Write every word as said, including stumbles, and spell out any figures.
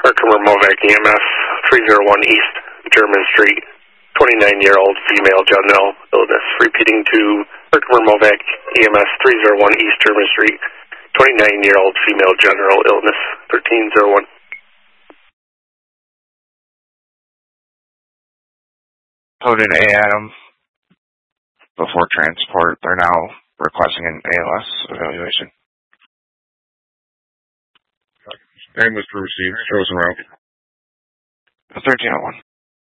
Herkimer Movac E M S, three oh one East German Street, twenty-nine-year-old female general illness. Repeating to Herkimer Movac E M S, three oh one East German Street, twenty-nine-year-old female general illness, thirteen oh one. Code in A M before transport. They're now requesting an A L S evaluation. Ambulance received. Chosen route. thirteen oh one.